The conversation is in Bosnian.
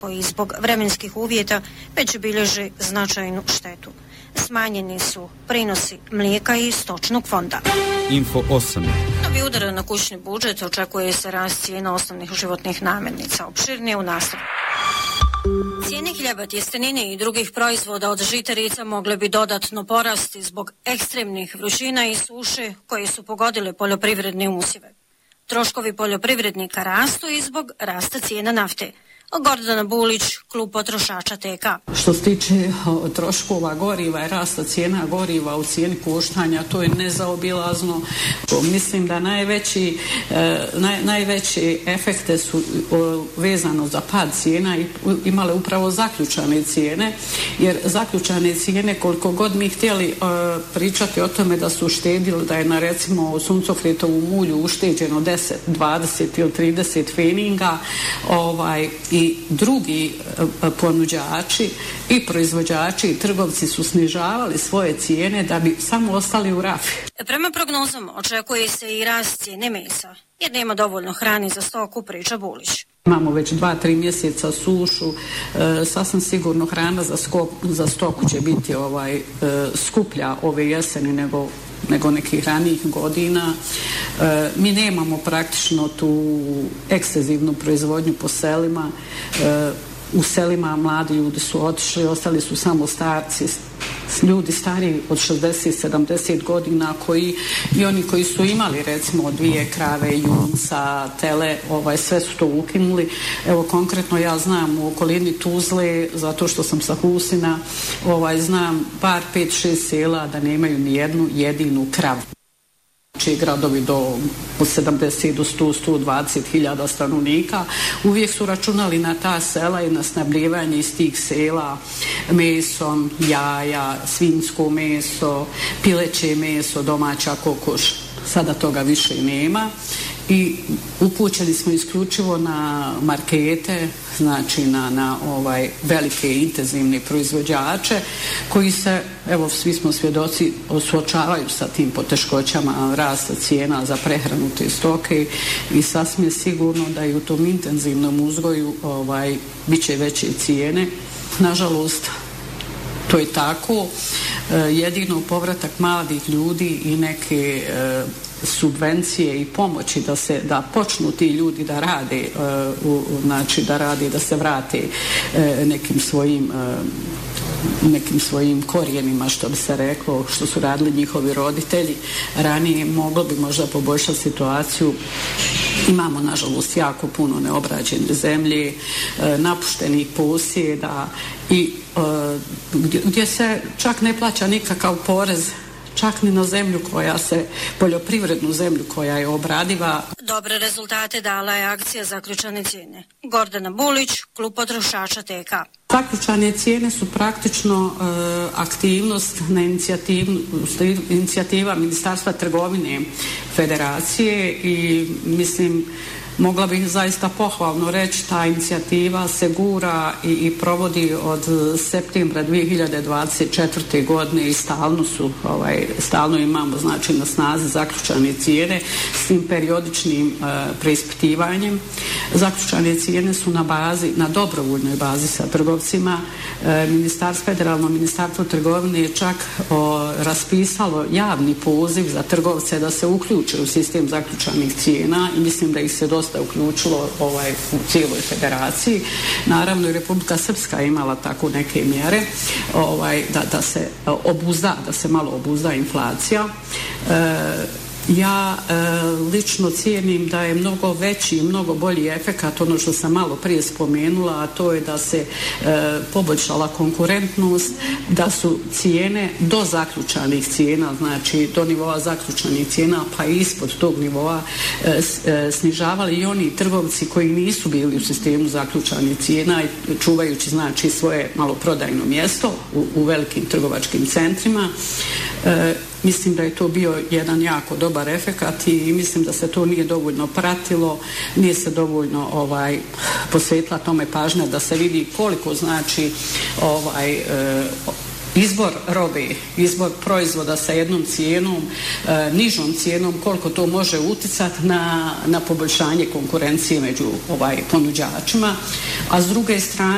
koji zbog vremenskih uvjeta već bilježe značajnu štetu. Smanjeni su prinosi mlijeka i stočnog fonda. Info 8. Novi udar na kućni budžet, očekuje se rast cijena osnovnih životnih namirnica. Opširnije u nastavku. Cijene hljeba, tjestenine i drugih proizvoda od žitarica mogle bi dodatno porasti zbog ekstremnih vrućina i suše koje su pogodile poljoprivredne usjeve. Troškovi poljoprivrednika rastu i zbog rasta cijena nafte. Gordana Bulić, klub potrošača TK. Što se tiče troškova goriva i rasta cijena goriva u cijeni koštanja, to je nezaobilazno. Mislim da najveći efekte su vezano za pad cijena i imale upravo zaključane cijene, jer zaključane cijene, koliko god mi htjeli pričati o tome da su uštedili, da je na recimo suncokretovom ulju ušteđeno 10, 20 ili 30 feninga, i drugi ponuđači i proizvođači i trgovci su snižavali svoje cijene da bi samo ostali u rafi. Prema prognozama očekuje se i rast cijene mesa, jer nema dovoljno hrane za stoku, priča Bulić. Imamo već 2-3 mjeseca sušu, sasvim sigurno hrana za stoku će biti skuplja ove jeseni nego nekih ranijih godina. Mi nemamo praktično tu ekstenzivnu proizvodnju po selima. U selima mladi ljudi su otišli, ostali su samo starci, ljudi stariji od 60-70 godina i oni koji su imali recimo 2 krave, junca, tele, sve su to ukinuli. Evo konkretno ja znam u okolini Tuzle, zato što sam sa Husina, znam bar 5-6 sela da nemaju ni jednu jedinu kravu. Znači gradovi od 70 do 100-120 hiljada stanovnika uvijek su računali na ta sela i na snabdijevanje iz tih sela mesom, jaja, svinjsko meso, pileće meso, domaća kokoš. Sada toga više nema i upućeni smo isključivo na markete, znači na velike intenzivne proizvođače koji se, evo svi smo svjedoci, suočavaju sa tim poteškoćama rasta cijena za prehranu te stoke i sasvim je sigurno da i u tom intenzivnom uzgoju bit će veće cijene. Nažalost, to je tako. Jedino povratak mladih ljudi i neke subvencije i pomoći da počnu ti ljudi da rade, da se vrate nekim svojim korijenima, što bi se reklo, što su radili njihovi roditelji ranije, moglo bi možda poboljšati situaciju. Imamo nažalost jako puno neobrađene zemlje, napuštenih posjeda i gdje se čak ne plaća nikakav porez, čak ni na zemlju poljoprivrednu zemlju koja je obradiva. Dobre rezultate dala je akcija zaključane cijene. Gordana Bulić, klub potrošača TK. Zaključane cijene su praktično aktivnost na inicijativa Ministarstva trgovine Federacije i mislim, mogla bih zaista pohvalno reći, ta inicijativa se gura i provodi od septembra 2024. godine i stalno imamo znači na snazi zaključane cijene s tim periodičnim preispitivanjem. Zaključane cijene su na dobrovoljnoj bazi sa trgovcima. Federalno ministarstvo trgovine je čak raspisalo javni poziv za trgovce da se uključe u sistem zaključanih cijena i mislim da ih se dosta uključilo u cijeloj federaciji. Naravno i Republika Srpska je imala tako neke mjere da se malo obuzda inflacija. Ja lično cijenim da je mnogo veći i mnogo bolji efekat, ono što sam malo prije spomenula, a to je da se poboljšala konkurentnost, da su cijene do zaključanih cijena, znači do nivoa zaključanih cijena pa i ispod tog nivoa snižavali i oni trgovci koji nisu bili u sistemu zaključanih cijena i čuvajući znači svoje maloprodajno mjesto u velikim trgovačkim centrima. Mislim da je to bio jedan jako dobar efekat i mislim da se to nije dovoljno pratilo, nije se dovoljno posvetila tome pažnja da se vidi koliko znači izbor robe, izbor proizvoda sa jednom cijenom, nižom cijenom, koliko to može utjecati na poboljšanje konkurencije među ponuđačima, a s druge strane